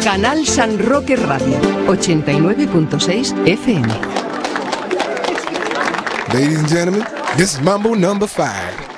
Canal San Roque Radio, 89.6 FM. Ladies and gentlemen, this is Mambo number 5.